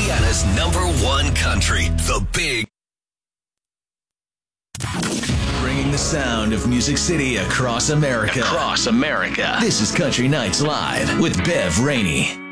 Indiana's #1 country, The Big. Bringing the sound of Music City across America. This is Country Nights Live with Bev Rainey.